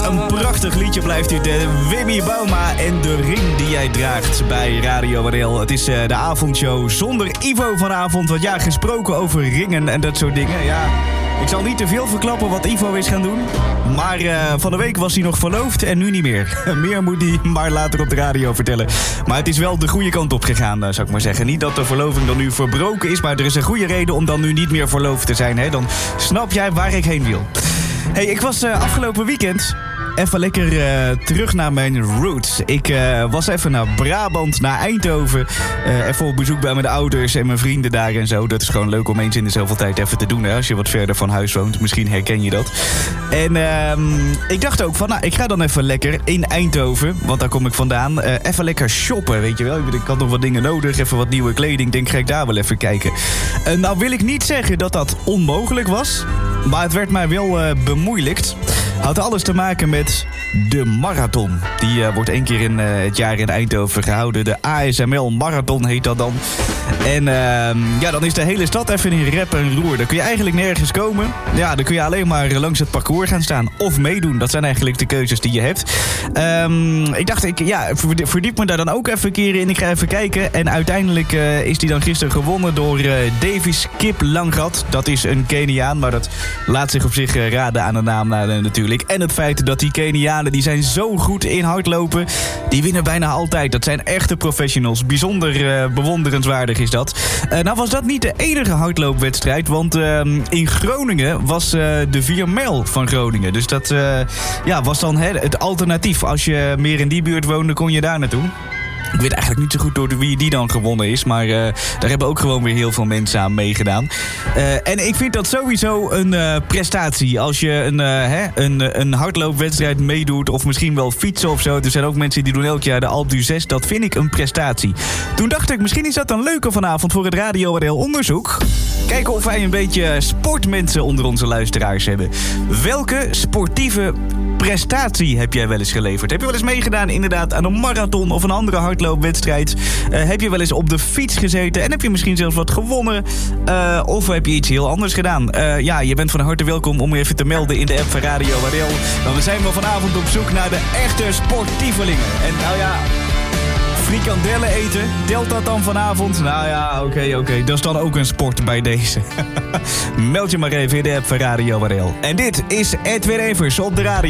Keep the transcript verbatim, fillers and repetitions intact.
een prachtig liedje blijft dit. Wimmy Bauma en de ring die jij draagt bij Radio W R L. Het is uh, de avondshow zonder Ivo vanavond. Want ja, gesproken over ringen en dat soort dingen. Ja, ik zal niet te veel verklappen wat Ivo is gaan doen. Maar uh, van de week was hij nog verloofd en nu niet meer. Meer moet hij maar later op de radio vertellen. Maar het is wel de goede kant op gegaan, uh, zou ik maar zeggen. Niet dat de verloving dan nu verbroken is, maar er is een goede reden om dan nu niet meer verloofd te zijn. Hè? Dan snap jij waar ik heen wil. Hey, ik was uh, afgelopen weekend even lekker uh, terug naar mijn roots. Ik uh, was even naar Brabant, naar Eindhoven. Uh, even op bezoek bij mijn ouders en mijn vrienden daar en zo. Dat is gewoon leuk om eens in de zoveel tijd even te doen, hè, als je wat verder van huis woont. Misschien herken je dat. En uh, ik dacht ook van, nou, ik ga dan even lekker in Eindhoven, want daar kom ik vandaan. Uh, even lekker shoppen, weet je wel. Ik had nog wat dingen nodig, even wat nieuwe kleding. Denk, ga ik daar wel even kijken. Uh, nou wil ik niet zeggen dat dat onmogelijk was, maar het werd mij wel uh, bemoeilijkt. Had alles te maken met de marathon. Die uh, wordt één keer in uh, het jaar in Eindhoven gehouden. De A S M L Marathon heet dat dan. En uh, ja, dan is de hele stad even in rep en roer. Dan kun je eigenlijk nergens komen. Ja, dan kun je alleen maar langs het parcours gaan staan. Of meedoen. Dat zijn eigenlijk de keuzes die je hebt. Um, ik dacht, ik ja, verdiep me daar dan ook even een keer in. Ik ga even kijken. En uiteindelijk uh, is die dan gisteren gewonnen door uh, Davis Kip Langat. Dat is een Keniaan. Maar dat laat zich op zich uh, raden aan de naam uh, natuurlijk. En het feit dat die Kenianen, die zijn zo goed in hardlopen. Die winnen bijna altijd. Dat zijn echte professionals. Bijzonder uh, bewonderenswaardig is dat. Uh, nou was dat niet de enige hardloopwedstrijd. Want uh, in Groningen was uh, de vier mijl van Groningen. Dus dat uh, ja, was dan hè, het alternatief. Als je meer in die buurt woonde, kon je daar naartoe. Ik weet eigenlijk niet zo goed door wie die dan gewonnen is. Maar uh, daar hebben ook gewoon weer heel veel mensen aan meegedaan. Uh, en ik vind dat sowieso een uh, prestatie. Als je een, uh, hè, een, een hardloopwedstrijd meedoet. Of misschien wel fietsen of zo. Er zijn ook mensen die doen elk jaar de Alpe d'Huez. Dat vind ik een prestatie. Toen dacht ik, misschien is dat een leuke vanavond voor het Radio W R L onderzoek. Kijken of wij een beetje sportmensen onder onze luisteraars hebben. Welke sportieve prestatie heb jij wel eens geleverd? Heb je wel eens meegedaan inderdaad aan een marathon of een andere hardloopwedstrijd? Uh, heb je wel eens op de fiets gezeten en heb je misschien zelfs wat gewonnen? Uh, of heb je iets heel anders gedaan? Uh, ja, je bent van harte welkom om je even te melden in de app van Radio W R L. Want we zijn wel vanavond op zoek naar de echte sportievelingen. En nou ja, frikandellen eten, telt dat dan vanavond? Nou ja, oké, okay, oké. Okay. Dat is dan ook een sport bij deze. Meld je maar even in de app van Radio W R L. En dit is Edwin Evers op de radio.